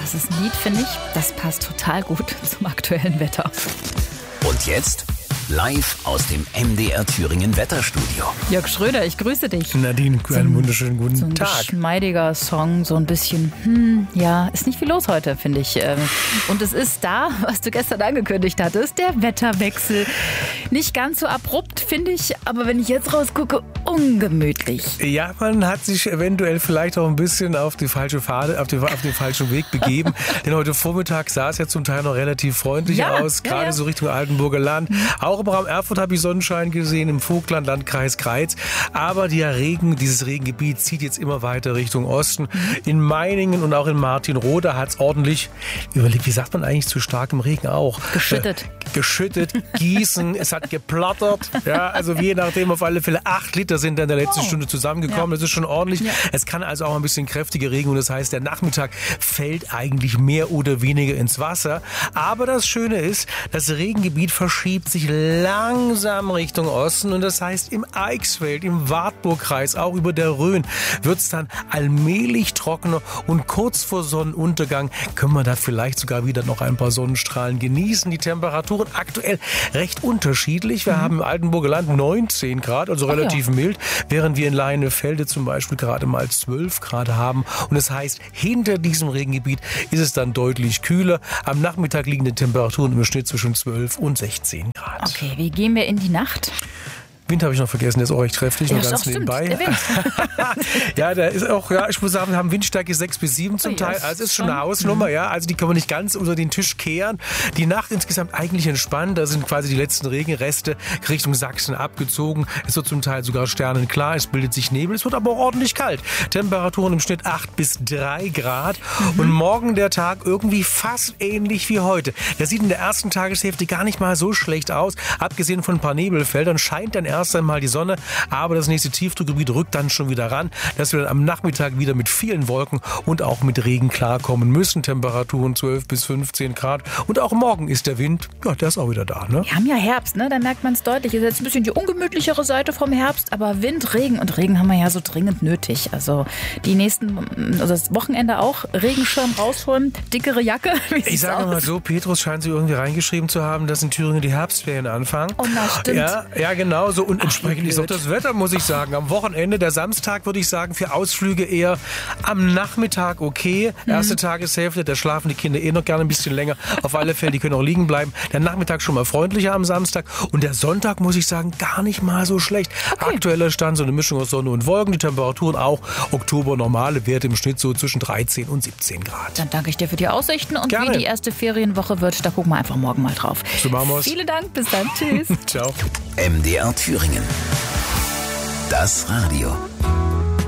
das ist ein Lied, finde ich, das passt total gut zum aktuellen Wetter. Und jetzt live aus dem MDR Thüringen Wetterstudio. Jörg Schröder, ich grüße dich. Nadine, einen wunderschönen guten so ein Tag. Geschmeidiger Song, so ein bisschen, ist nicht viel los heute, finde ich. Und es ist da, was du gestern angekündigt hattest, der Wetterwechsel. Nicht ganz so abrupt, finde ich, aber wenn ich jetzt rausgucke, ungemütlich. Ja, man hat sich eventuell vielleicht auch ein bisschen auf die falsche Pfade, auf den falschen Weg begeben. Denn heute Vormittag sah es ja zum Teil noch relativ freundlich aus, gerade so Richtung Altenburger Land. Auch im Raum Erfurt habe ich Sonnenschein gesehen, im Vogtland, Landkreis Greiz. Aber dieses Regengebiet zieht jetzt immer weiter Richtung Osten. In Meiningen und auch in Martinroda hat es ordentlich, überlegt, wie sagt man eigentlich zu starkem Regen auch? Geschüttet, gießen, es hat geplattert. Ja, also je nachdem, auf alle Fälle 8 Liter sind in der letzten Stunde zusammengekommen. Das ist schon ordentlich. Ja. Es kann also auch ein bisschen kräftiger regnen. Und das heißt, der Nachmittag fällt eigentlich mehr oder weniger ins Wasser. Aber das Schöne ist, das Regengebiet verschiebt sich langsam Richtung Osten. Und das heißt, im Eichsfeld, im Wartburgkreis, auch über der Rhön, wird es dann allmählich trockener. Und kurz vor Sonnenuntergang können wir da vielleicht sogar wieder noch ein paar Sonnenstrahlen genießen. Die Temperaturen aktuell recht unterschiedlich. Wir haben im Altenburger Land 19 Grad, also relativ mild, während wir in Leinefelde zum Beispiel gerade mal 12 Grad haben. Und das heißt, hinter diesem Regengebiet ist es dann deutlich kühler. Am Nachmittag liegen die Temperaturen im Schnitt zwischen 12 und 16 Grad. Okay, wie gehen wir in die Nacht? Wind habe ich noch vergessen, der ist auch recht kräftig, noch ganz nebenbei. Ja, der ist auch, ich muss sagen, wir haben Windstärke 6 bis 7 zum Teil. Also ist schon eine Hausnummer, also die kann man nicht ganz unter den Tisch kehren. Die Nacht insgesamt eigentlich entspannt, da sind quasi die letzten Regenreste Richtung Sachsen abgezogen. Es wird zum Teil sogar sternenklar, es bildet sich Nebel, es wird aber auch ordentlich kalt. Temperaturen im Schnitt 8 bis 3 Grad. Und morgen der Tag irgendwie fast ähnlich wie heute. Der sieht in der ersten Tageshälfte gar nicht mal so schlecht aus. Abgesehen von ein paar Nebelfeldern scheint dann erst einmal die Sonne, aber das nächste Tiefdruckgebiet rückt dann schon wieder ran, dass wir dann am Nachmittag wieder mit vielen Wolken und auch mit Regen klarkommen müssen. Temperaturen 12 bis 15 Grad und auch morgen ist der Wind, der ist auch wieder da. Ne? Wir haben ja Herbst, da merkt man es deutlich. Ist jetzt ein bisschen die ungemütlichere Seite vom Herbst, aber Wind, Regen und Regen haben wir ja so dringend nötig. Also das Wochenende auch, Regenschirm rausholen, dickere Jacke. Ich sage mal so, Petrus scheint sie irgendwie reingeschrieben zu haben, dass in Thüringen die Herbstferien anfangen. Oh, na, stimmt. Ja, genau so. Und entsprechend ist auch das Wetter, muss ich sagen. Am Wochenende, der Samstag, würde ich sagen, für Ausflüge eher am Nachmittag okay. Erste Tageshälfte, da schlafen die Kinder noch gerne ein bisschen länger. Auf alle Fälle, die können auch liegen bleiben. Der Nachmittag schon mal freundlicher am Samstag. Und der Sonntag, muss ich sagen, gar nicht mal so schlecht. Okay. Aktueller Stand, so eine Mischung aus Sonne und Wolken. Die Temperaturen auch Oktober normale Werte im Schnitt so zwischen 13 und 17 Grad. Dann danke ich dir für die Aussichten. Und gerne. Wie die erste Ferienwoche wird, da gucken wir einfach morgen mal drauf. So machen wir's. Vielen Dank, bis dann. Tschüss. Ciao. MDR Thüringen. Das Radio.